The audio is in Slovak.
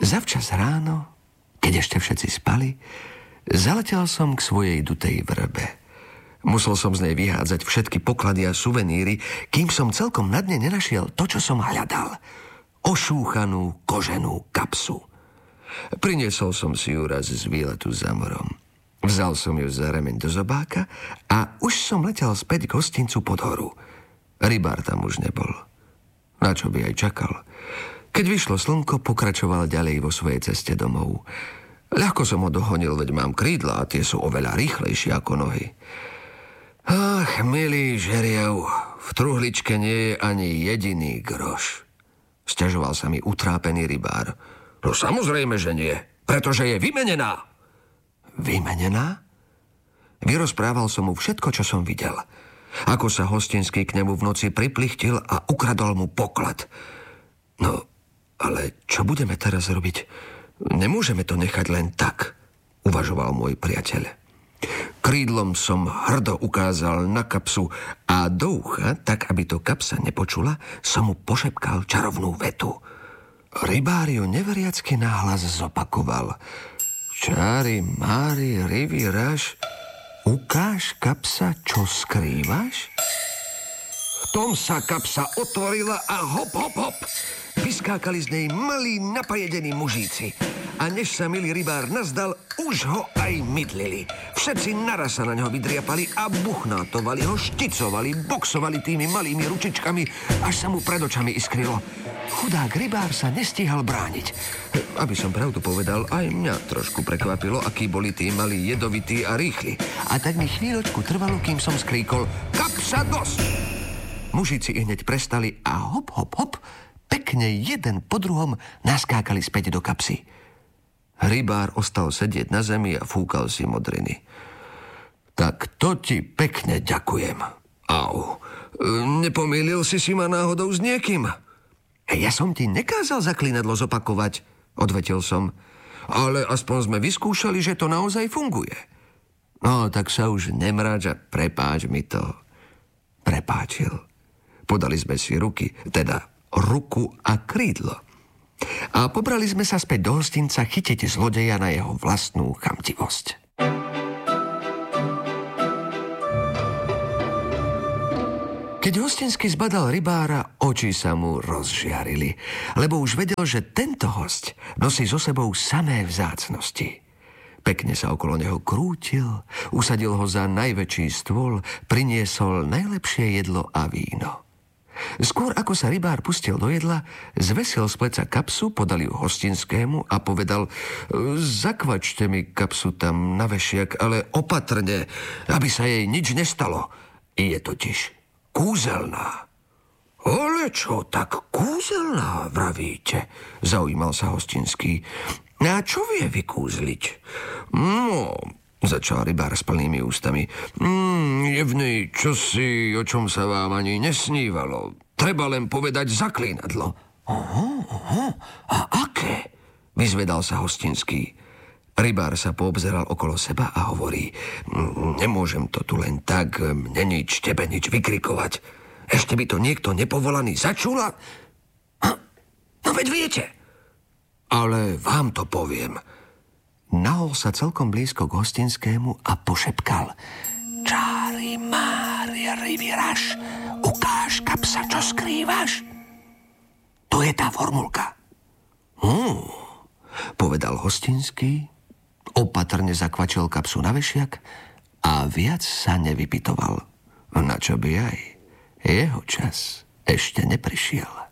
Zavčas ráno, keď ešte všetci spali, zaletel som k svojej dutej vrbe. Musel som z nej vyhádzať všetky poklady a suveníry, kým som celkom na dne nenašiel to, čo som hľadal. Ošúchanú koženú kapsu. Priniesol som si ju raz z výletu za morom. Vzal som ju za remeň do zobáka a už som letel späť k hostincu pod horu. Rybár tam už nebol. Na čo by aj čakal? Keď vyšlo slnko, pokračoval ďalej vo svojej ceste domov. Ľahko som ho dohonil, veď mám krídla a tie sú oveľa rýchlejšie ako nohy. Ach, milý žeriav, v truhličke nie je ani jediný groš. Sťažoval sa mi utrápený rybár. No samozrejme, že nie, pretože je vymenená. Vymenená? Vyrozprával som mu všetko, čo som videl. Ako sa hostinský k nemu v noci priplichtil a ukradol mu poklad. No, ale čo budeme teraz robiť? Nemôžeme to nechať len tak, uvažoval môj priateľ. Krídlom som hrdo ukázal na kapsu a do ucha, tak aby to kapsa nepočula, som mu pošepkal čarovnú vetu. Rybár ju neveriacky náhlas zopakoval. Čári, mári, ryby, raž, ukáž, kapsa, čo skrývaš? V tom sa kapsa otvorila a hop, hop, hop. Vyskákali z nej malí napajedení mužíci. A než sa milý rybár nazdal, už ho aj mydlili. Všetci naraz sa na neho vydriapali a buchnátovali ho, šticovali, boxovali tými malými ručičkami, až sa mu pred očami iskrylo. Chudák rybár sa nestíhal brániť. Aby som pravdu povedal, aj mňa trošku prekvapilo, akí boli tí malí jedovití a rýchli. A tak mi chvíľočku trvalo, kým som skríkol kapsa dosť! Mužici hneď prestali a hop, hop, hop, pekne jeden po druhom naskákali späť do kapsy. Rybár ostal sedieť na zemi a fúkal si modriny. Tak to ti pekne ďakujem. Au, nepomýlil si ma náhodou s niekým? Ja som ti nekázal zaklínadlo zopakovať, odvetil som. Ale aspoň sme vyskúšali, že to naozaj funguje. No, tak sa už nemráč a prepáč mi to. Prepáčil. Podali sme si ruky, teda ruku a krídlo. A pobrali sme sa späť do hostinca chytiť zlodeja na jeho vlastnú chamtivosť. Keď hostinský zbadal rybára, oči sa mu rozžiarili, lebo už vedel, že tento hosť nosí so sebou samé vzácnosti. Pekne sa okolo neho krútil, usadil ho za najväčší stôl, priniesol najlepšie jedlo a víno. Skôr ako sa rybár pustil do jedla, zvesil z pleca kapsu, podal ju hostinskému a povedal: zakvačte mi kapsu tam na vešiak, ale opatrne, aby sa jej nič nestalo. Je totiž kúzelná. Ale čo, tak kúzelná, vravíte? Zaujímal sa hostinský. A čo vie vykúzliť? No, začal rybár s plnými ústami. Je v nej čosi, o čom sa vám ani nesnívalo. Treba len povedať zaklínadlo. A aké? Vyzvedal sa hostinský. Rybár sa poobzeral okolo seba a hovorí: nemôžem to tu len tak, mne nič, tebe nič vykrikovať. Ešte by to niekto nepovolaný začula? No veď viete. Ale vám to poviem. Nahol sa celkom blízko k hostinskému a pošepkal: čári, mári, ryby, raž, ukáž, kapsa, čo skrývaš? To je tá formulka. Povedal hostinský, opatrne zakvačil kapsu na vešiak a viac sa nevypytoval. Na čo by aj? Jeho čas ešte neprišiel.